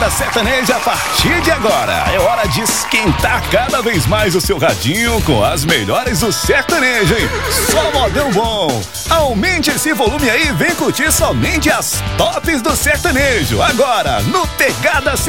Pegada Sertaneja a partir de agora. É hora de esquentar cada vez mais o seu radinho com as melhores do sertanejo, hein? Só modão bom. Aumente esse volume aí e vem curtir somente as tops do sertanejo. Agora, no Pegada Sertaneja.